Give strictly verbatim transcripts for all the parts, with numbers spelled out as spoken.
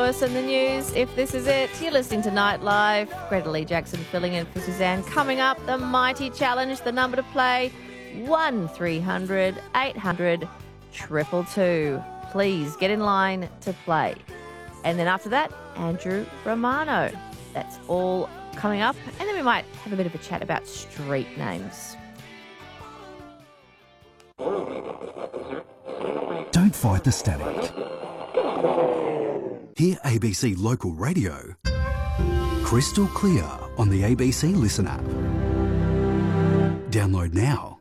us in the news. If this is it, you're listening to Nightlife. Greta Lee Jackson filling in for Suzanne. Coming up, the Mighty Challenge, the number to play, one three hundred eight hundred two two two. Please get in line to play. And then after that, Andrew Romano. That's all coming up. And then we might have a bit of a chat about street names. Don't fight the static. Hear A B C Local Radio crystal clear on the A B C Listen app. Download now.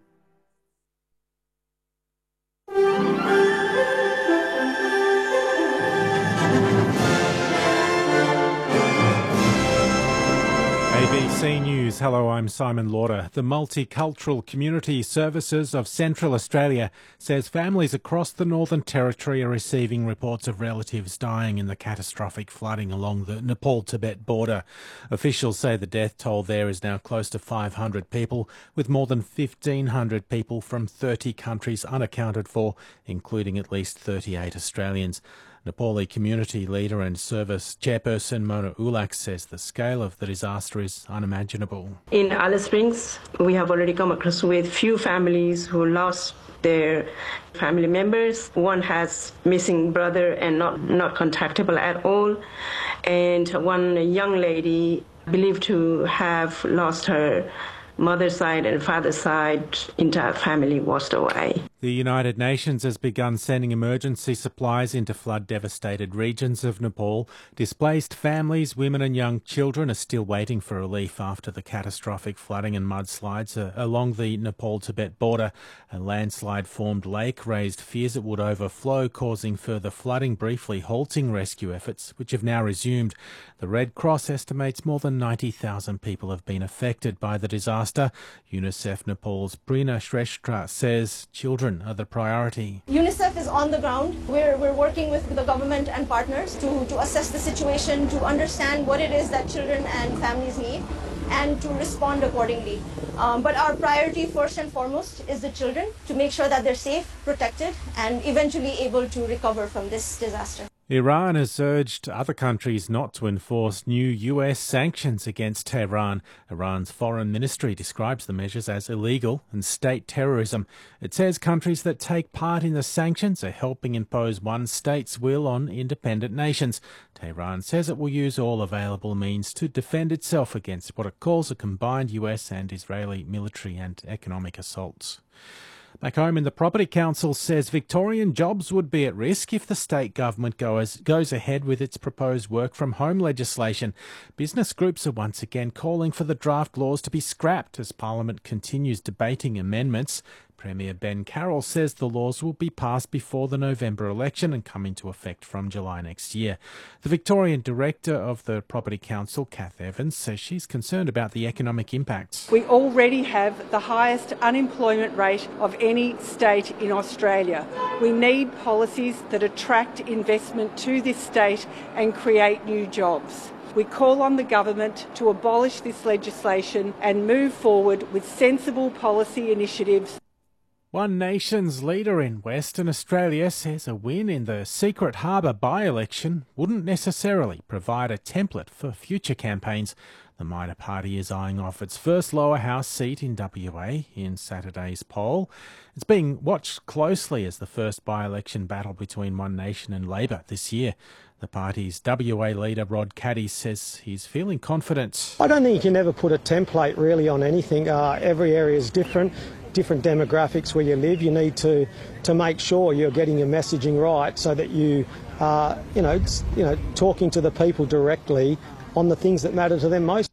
A B C News. Hello, I'm Simon Lauder. The Multicultural Community Services of Central Australia says families across the Northern Territory are receiving reports of relatives dying in the catastrophic flooding along the Nepal-Tibet border. Officials say the death toll there is now close to five hundred people, with more than fifteen hundred people from thirty countries unaccounted for, including at least thirty-eight Australians. Nepali community leader and service chairperson Mona Ulak says the scale of the disaster is unimaginable. In Alice Springs, we have already come across with few families who lost their family members. One has missing brother and not, not contactable at all. And one young lady believed to have lost her mother's side and father's side, entire family washed away. The United Nations has begun sending emergency supplies into flood-devastated regions of Nepal. Displaced families, women and young children are still waiting for relief after the catastrophic flooding and mudslides uh, along the Nepal-Tibet border. A landslide-formed lake raised fears it would overflow, causing further flooding, briefly halting rescue efforts, which have now resumed. The Red Cross estimates more than ninety thousand people have been affected by the disaster. UNICEF Nepal's Brina Shrestha says children are the priority. UNICEF is on the ground. We're, we're working with the government and partners to, to assess the situation, to understand what it is that children and families need, and to respond accordingly. Um, but our priority first and foremost is the children, to make sure that they're safe, protected, and eventually able to recover from this disaster. Iran has urged other countries not to enforce new U S sanctions against Tehran. Iran's foreign ministry describes the measures as illegal and state terrorism. It says countries that take part in the sanctions are helping impose one state's will on independent nations. Tehran says it will use all available means to defend itself against what it calls a combined U S and Israeli military and economic assaults. Back home in the Property Council says Victorian jobs would be at risk if the state government goes, goes ahead with its proposed work-from-home legislation. Business groups are once again calling for the draft laws to be scrapped as Parliament continues debating amendments. Premier Ben Carroll says the laws will be passed before the November election and come into effect from July next year. The Victorian Director of the Property Council, Kath Evans, says she's concerned about the economic impacts. We already have the highest unemployment rate of any state in Australia. We need policies that attract investment to this state and create new jobs. We call on the government to abolish this legislation and move forward with sensible policy initiatives. One Nation's leader in Western Australia says a win in the Secret Harbour by-election wouldn't necessarily provide a template for future campaigns. The minor party is eyeing off its first lower house seat in W A in Saturday's poll. It's being watched closely as the first by-election battle between One Nation and Labor this year. The party's W A leader, Rod Caddy, says he's feeling confident. I don't think you can ever put a template really on anything. Uh, every area is different. Different demographics where you live. You need to to make sure you're getting your messaging right so that you are, you know, you know, talking to the people directly on the things that matter to them most.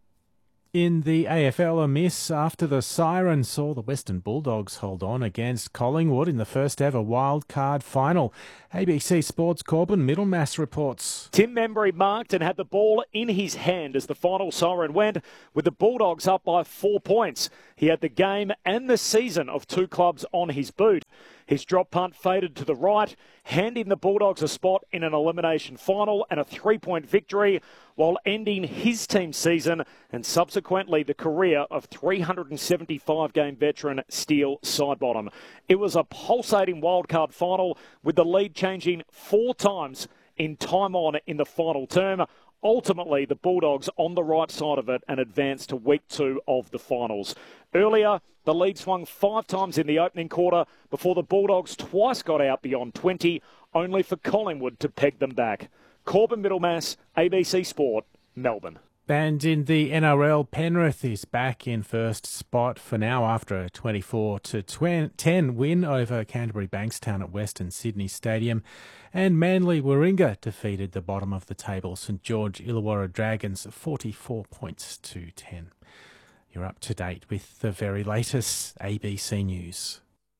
In the A F L, a miss after the siren saw the Western Bulldogs hold on against Collingwood in the first ever wild card final. A B C Sports' Corbin Middlemass reports. Tim Membry marked and had the ball in his hand as the final siren went, with the Bulldogs up by four points. He had the game and the season of two clubs on his boot. His drop punt faded to the right, handing the Bulldogs a spot in an elimination final and a three-point victory, while ending his team's season and subsequently the career of three hundred seventy-five game veteran Steele Sidebottom. It was a pulsating wildcard final with the lead changing four times in time on in the final term. Ultimately, the Bulldogs on the right side of it and advance to week two of the finals. Earlier, the lead swung five times in the opening quarter before the Bulldogs twice got out beyond twenty, only for Collingwood to peg them back. Corbin Middlemass, A B C Sport, Melbourne. And in the N R L, Penrith is back in first spot for now after a twenty-four to ten win over Canterbury Bankstown at Western Sydney Stadium. And Manly Warringah defeated the bottom of the table St George Illawarra Dragons forty-four points to ten. You're up to date with the very latest A B C News.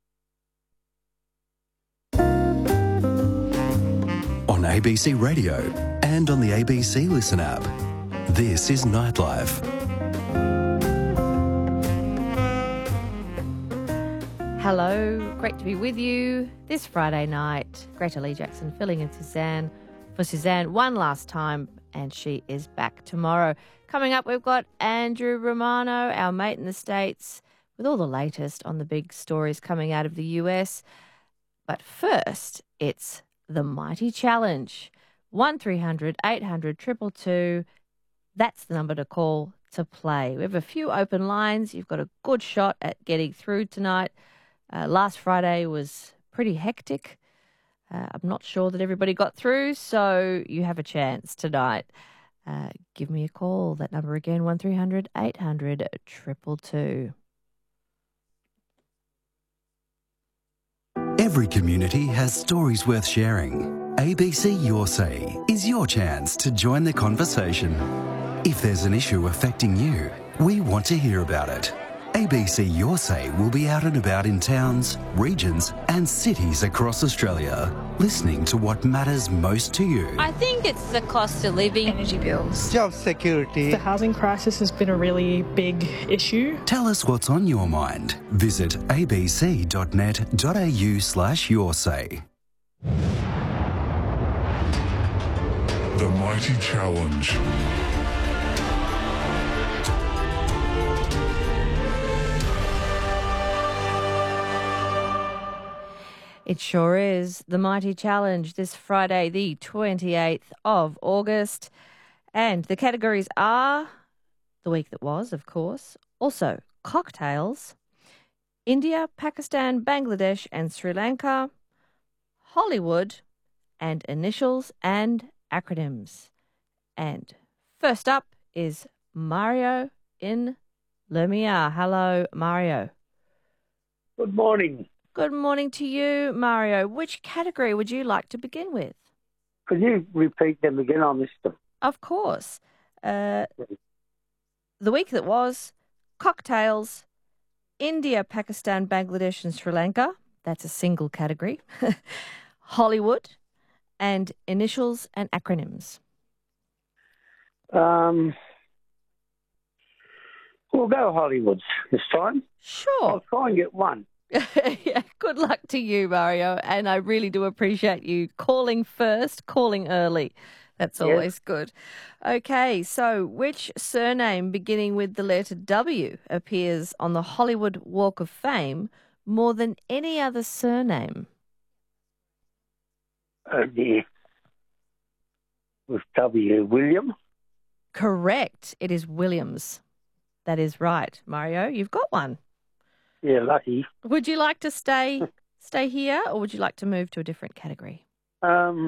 On A B C Radio and on the A B C Listen app. This is Nightlife. Hello, great to be with you this Friday night. Greta Lee Jackson filling in Suzanne for Suzanne one last time, and she is back tomorrow. Coming up, we've got Andrew Romano, our mate in the States, with all the latest on the big stories coming out of the U S. But first, it's the Mighty Challenge. one three hundred eight hundred two two two. That's the number to call to play. We have a few open lines. You've got a good shot at getting through tonight. Uh, last Friday was pretty hectic. Uh, I'm not sure that everybody got through, so you have a chance tonight. Uh, give me a call. That number again, one three hundred eight hundred two two two. Every community has stories worth sharing. A B C Your Say is your chance to join the conversation. If there's an issue affecting you, we want to hear about it. A B C Your Say will be out and about in towns, regions and cities across Australia, listening to what matters most to you. I think it's the cost of living, energy bills, job security. The housing crisis has been a really big issue. Tell us what's on your mind. Visit abc.net.au slash your say. The Mighty Challenge. It sure is the Mighty Challenge this Friday, the twenty-eighth of August. And the categories are the week that was, of course, also cocktails, India, Pakistan, Bangladesh and Sri Lanka, Hollywood, and initials and acronyms. And first up is Mario in Lemia. Hello, Mario. Good morning. Good morning to you, Mario. Which category would you like to begin with? Could you repeat them again? I missed them. Of course. Uh, the week that was, cocktails, India, Pakistan, Bangladesh and Sri Lanka. That's a single category. Hollywood, and initials and acronyms. Um, we'll go Hollywoods this time. Sure. I'll try and get one. Yeah, good luck to you, Mario. And I really do appreciate you calling first, calling early. That's always yes. good. Okay, so which surname beginning with the letter W appears on the Hollywood Walk of Fame more than any other surname? Oh dear. With W, William? Correct. It is Williams. That is right. Mario, you've got one. Yeah, lucky. Would you like to stay stay here or would you like to move to a different category? Um,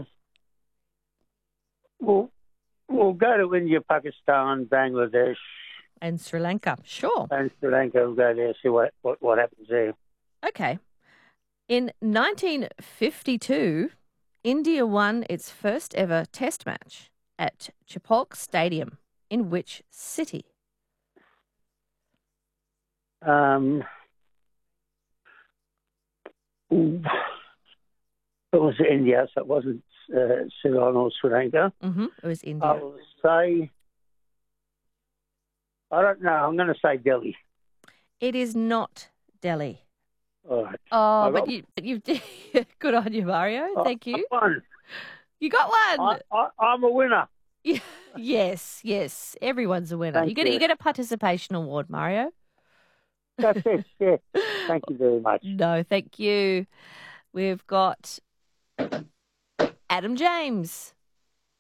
we'll, we'll go to India, Pakistan, Bangladesh. And Sri Lanka, sure. And Sri Lanka, we'll go there, see what, what, what happens there. Okay. In nineteen fifty-two, India won its first ever test match at Chapolk Stadium. In which city? Um... Ooh. It was India, so it wasn't uh, Ceylon or Sri Lanka. Mm-hmm. It was India. I will say, I don't know, I'm going to say Delhi. It is not Delhi. All right. Oh, but you, but you did. Good on you, Mario. Thank you. I won. You got one. I, I, I'm a winner. Yes, yes. Everyone's a winner. Thank you get you. you get a participation award, Mario. That's it, yeah. Thank you very much. No, thank you. We've got Adam James.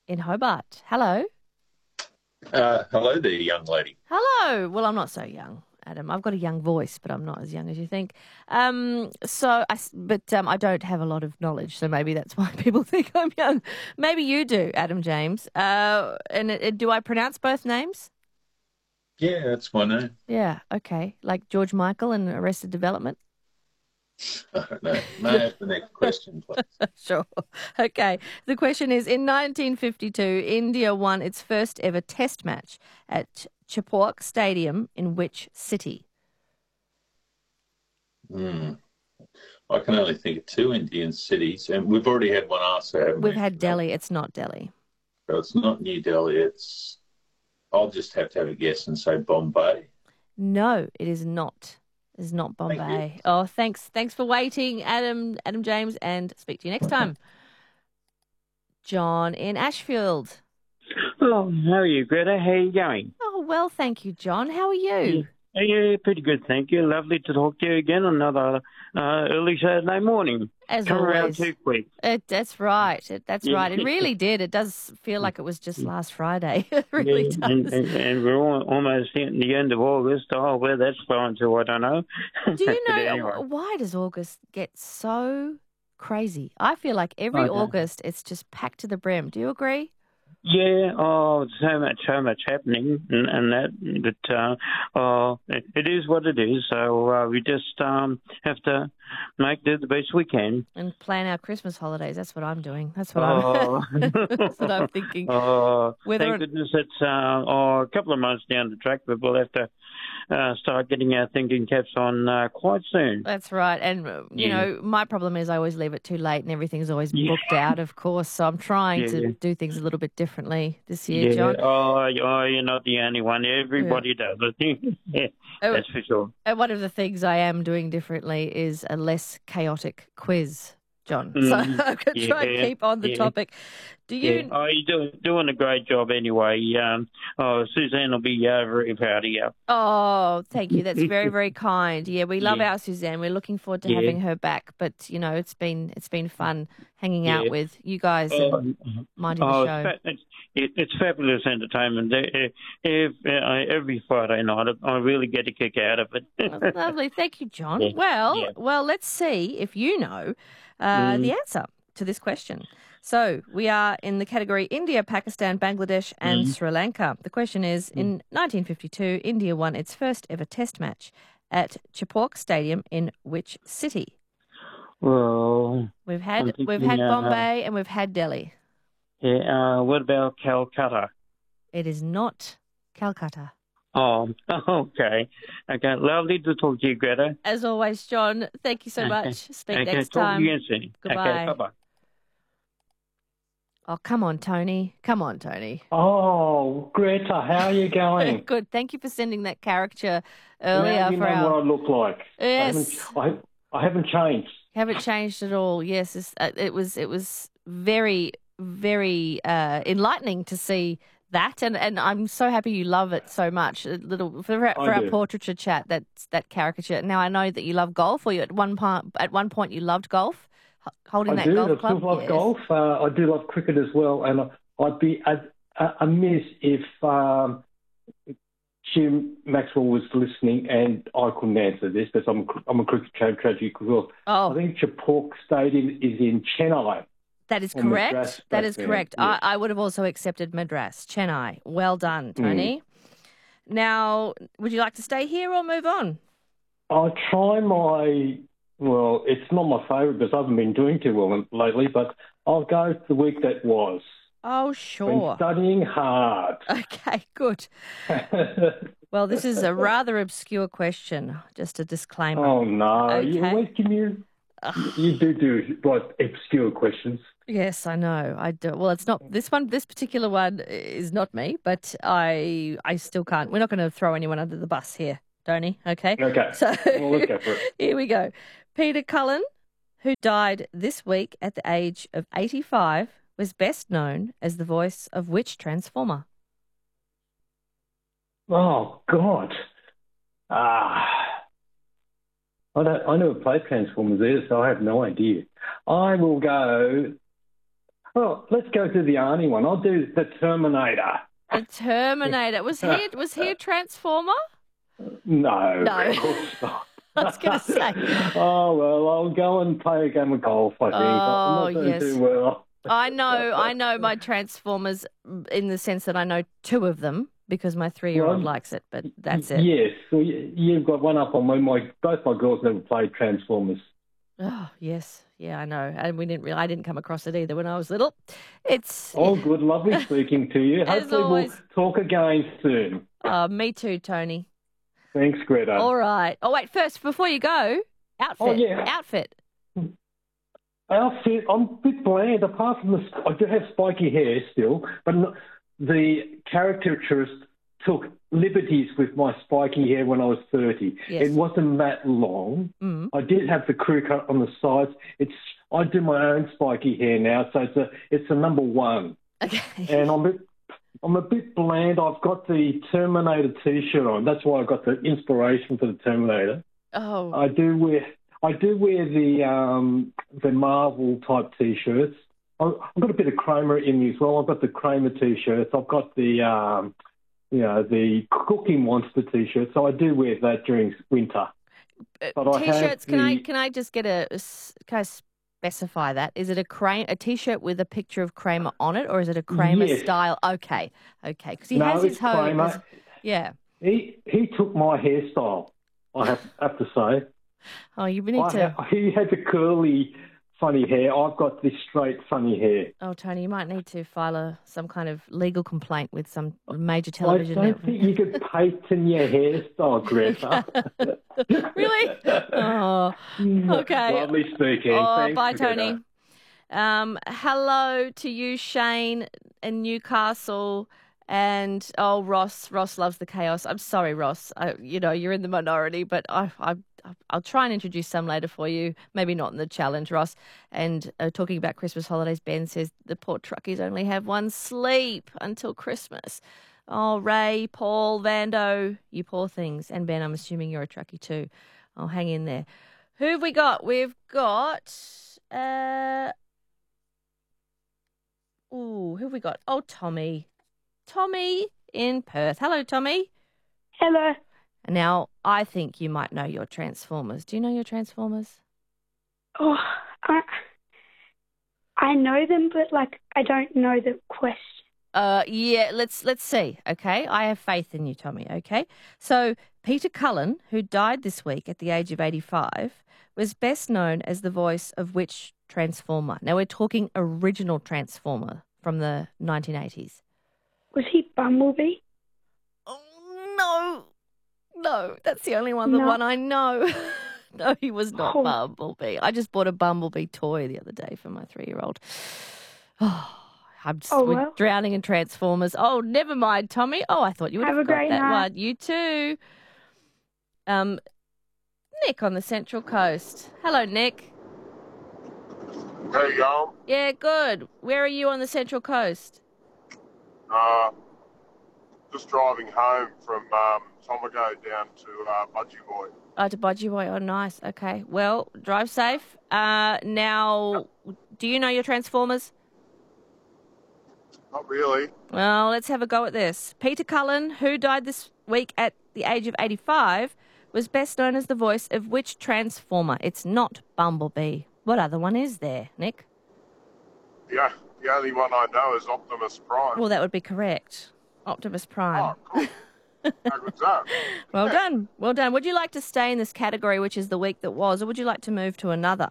in Hobart. Hello. Uh, hello there, young lady. Hello. Well, I'm not so young, Adam. I've got a young voice, but I'm not as young as you think. Um, so, I, but um, I don't have a lot of knowledge, so maybe that's why people think I'm young. Maybe you do, Adam James. Uh, and uh, do I pronounce both names? Yeah, that's my name. Yeah, okay. Like George Michael in Arrested Development? I don't know. May I have the next question, please? Sure. Okay. The question is, in nineteen fifty-two, India won its first ever test match at Chepauk Stadium in which city? Hmm. I can only think of two Indian cities, and we've already had one answer, haven't we? We've had Delhi. It's not Delhi. So it's not New Delhi. It's. I'll just have to have a guess and say Bombay. No, it is not. It is not Bombay. Thank oh, thanks. Thanks for waiting, Adam. Adam James, and speak to you next time. John in Ashfield. Oh, how are you, Greta? How are you going? Oh, well, thank you, John. How are you? Yeah, yeah pretty good, thank you. Lovely to talk to you again on another uh, early Saturday morning. As Come always. around too quick. It, that's right. It, that's Yeah. right. It really did. It does feel like it was just last Friday. It really Yeah, does. and, and, and we're all, almost at the end of August. Oh, where that's flying to, I don't know. Do you But know anyway. why does August get so crazy? I feel like every I don't. August it's just packed to the brim. Do you agree? Yeah, oh, so much, so much happening, and, and that, but uh, oh, it, it is what it is. So uh, we just um, have to make do the best we can. And plan our Christmas holidays. That's what I'm doing. That's what Oh. I'm. That's what I'm thinking. Oh, Whether thank or- goodness it's uh, oh, a couple of months down the track, but we'll have to uh, start getting our thinking caps on uh, quite soon. That's right. And, uh, you Yeah. know, my problem is I always leave it too late and everything's always Yeah. booked out, of course. So I'm trying Yeah. to do things a little bit differently this year, Yeah. John. Oh, oh, you're not the only one. Everybody does. I think. Yeah, Oh. that's for sure. And one of the things I am doing differently is a less chaotic quiz, John. Mm, So I'm going to try and yeah, keep on the yeah. topic. Do you? Yeah. Oh, you're doing doing a great job anyway. Um, oh, Suzanne will be uh, very proud of you. Oh, thank you. That's very, very kind. Yeah, we love Yeah. our Suzanne. We're looking forward to Yeah. having her back. But you know, it's been it's been fun hanging out Yeah. with you guys Oh, and minding oh, the show. It's, fa- it's, it, it's fabulous entertainment. Uh, If, uh, every Friday night, I really get a kick out of it. That's lovely. Thank you, John. Yeah. Well, Yeah. well, let's see if you know uh, Mm. the answer to this question. So we are in the category India, Pakistan, Bangladesh, and Mm. Sri Lanka. The question is: in nineteen fifty-two, India won its first ever Test match at Chepauk Stadium in which city? Well, We've had I'm we've thinking, had uh, Bombay and we've had Delhi. yeah. Uh, what about Calcutta? It is not Calcutta. Oh, okay. Okay, lovely to talk to you, Greta. As always, John. Thank you so Okay. much. Speak okay, next talk time. to you again soon. Goodbye. Okay, bye-bye. Oh, come on, Tony. Come on, Tony. Oh, Greta, how are you going? Good. Thank you for sending that caricature earlier now you for know our. what I look like. Yes. I haven't, I, I haven't changed. Haven't changed at all. Yes, it's, uh, it was. It was very, very uh, enlightening to see that, and, and I'm so happy you love it so much. A little for, for I our do. portraiture chat. That's that caricature. Now I know that you love golf. Or you at one part at one point you loved golf, h- holding I that do. golf I club. still love Yes. golf. Uh, I do love cricket as well, and I'd be a- a- amiss if um, Jim Maxwell was listening and I couldn't answer this because I'm I'm a cricket tragedy as well. Oh. I think Chepauk Stadium is in Chennai. That is Or correct. Madras That back is then, correct. yeah. I, I would have also accepted Madras, Chennai. Well done, Tony. Mm. Now, would you like to stay here or move on? I'll try my, well, it's not my favourite because I haven't been doing too well lately, but I'll go to the week that was. Oh, Been sure. studying hard. Okay, good. Well, this is a rather obscure question. Just a disclaimer. Oh, no. You, Okay. wait, can you, you do do, like, obscure questions. Yes, I know. I do. Well, it's not this one. This particular one is not me, but I, I still can't. We're not going to throw anyone under the bus here, Tony. Okay. Okay. So Well, let's go for it. here we go. Peter Cullen, who died this week at the age of eighty-five, was best known as the voice of which Transformer? Oh, God. Ah. I don't, I never played Transformers either, so I have no idea. I will go, Well, let's go to the Arnie one. I'll do the Terminator. The Terminator. Was he, was he a Transformer? No. No. Of course not. I was going to say. Oh, well, I'll go and play a game of golf, I think. Oh, I'm not doing yes. too well. I know, I know my Transformers in the sense that I know two of them because my three-year-old Well, likes it, but that's it. Yes, well, y- you've got one up on me. My, both my girls never played Transformers. Oh, yes. Yeah, I know. And we didn't really, I didn't come across it either when I was little. It's... Oh, good. Lovely speaking to you. As Hopefully always. we'll talk again soon. Oh, me too, Tony. Thanks, Greta. All right. Oh, wait, first, before you go, outfit. Oh, yeah. Outfit. Outfit, I'm a bit bland. Apart from the, I do have spiky hair still, but no, the caricaturist took liberties with my spiky hair when I was thirty. Yes. It wasn't that long. Mm. I did have the crew cut on the sides. It's I do my own spiky hair now, so it's a it's a number one. Okay. And I'm a bit, I'm a bit bland. I've got the Terminator T-shirt on. That's why I got the inspiration for the Terminator. Oh. I do wear I do wear the um, the Marvel type T-shirts. I- I've got a bit of Kramer in me as well. I've got the Kramer T-shirts. I've got the um, you know the Cookie Monster T-shirts. So I do wear that during winter. But I have T-shirts, can I the- can I just get a, a s- can I specify that? Is it a Kramer, a T-shirt with a picture of Kramer on it, or is it a Kramer Yes. style? Okay, okay, because he No, has his it's home. Kramer. his- Yeah. He he took my hairstyle. I have, have to say. Oh, you need I to. ha- he had the curly, funny hair. I've got this straight, funny hair. Oh, Tony, you might need to file a some kind of legal complaint with some major I television don't network. think you could patent your hairstyle, Greta. Really? Oh, okay. Lovely speaking. Oh, Thanks, bye, Greta. Tony. Um, hello to you, Shane, in Newcastle. And, oh, Ross. Ross loves the chaos. I'm sorry, Ross. I, you know, you're in the minority, but I, I, I'll try and introduce some later for you. Maybe not in the challenge, Ross. And uh, talking about Christmas holidays, Ben says the poor truckies only have one sleep until Christmas. Oh, Ray, Paul, Vando, you poor things. And Ben, I'm assuming you're a truckie too. I'll hang in there. Who have we got? We've got... Uh, ooh, who have we got? Oh, Tommy. Tommy in Perth. Hello, Tommy. Hello. Now, I think you might know your Transformers. Do you know your Transformers? Oh, I, I know them, but like I don't know the question. Uh, yeah, let's let's see. Okay, I have faith in you, Tommy. Okay, so Peter Cullen, who died this week at the age of eighty-five, was best known as the voice of which Transformer? Now we're talking original Transformer from the nineteen eighties. Was he Bumblebee? No, no, that's the only one. The No. one I know. No, he was not Oh. Bumblebee. I just bought a Bumblebee toy the other day for my three-year-old. Oh, I'm just Oh, we're well. drowning in Transformers. Oh, never mind, Tommy. Oh, I thought you would have, Have a got great that night. one. You too. Um, Nick on the Central Coast. Hello, Nick. How you going? Yeah, good. Where are you on the Central Coast? Uh, just driving home from um, Tomago down to uh, Budgie Boy. Oh, to Budgie Boy. Oh, nice. Okay. Well, drive safe. Uh, now, do you know your Transformers? Not really. Well, let's have a go at this. Peter Cullen, who died this week at the age of eighty-five, was best known as the voice of which Transformer? It's not Bumblebee. What other one is there, Nick? Yeah, the only one I know is Optimus Prime. Well, that would be correct. Optimus Prime. Oh, cool. How good's that? Well done. Well done. Would you like to stay in this category, which is the week that was, or would you like to move to another?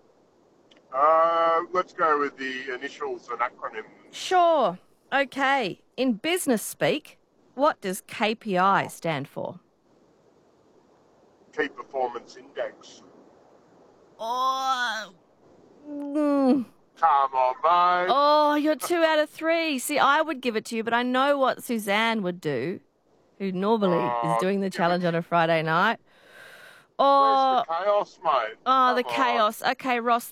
Uh, let's go with the initials and acronyms. Sure. Okay. In business speak, what does K P I stand for? Key Performance Index. Oh. Mm. Come on, mate. Oh, you're two out of three. See, I would give it to you, but I know what Suzanne would do, who normally Oh, is doing the challenge on a Friday night. Oh, Chaos, mate. oh, the Come on. chaos. Okay, Ross.